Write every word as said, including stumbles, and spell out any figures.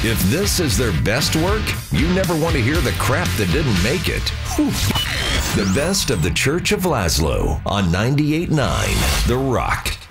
If this is their best work, you never want to hear the crap that didn't make it. Whew. The best of the Church of Laszlo on ninety-eight point nine The Rock.